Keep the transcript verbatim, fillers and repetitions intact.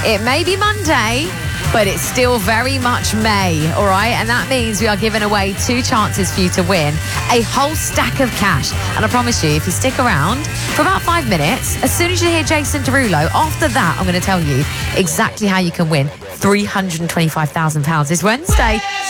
It may be Monday, but it's still very much May, all right? And that means we are giving away two chances for you to win a whole stack of cash. And I promise you, if you stick around for about five minutes, as soon as you hear Jason Derulo, after that, I'm going to tell you exactly how you can win three hundred twenty-five thousand pounds this Wednesday.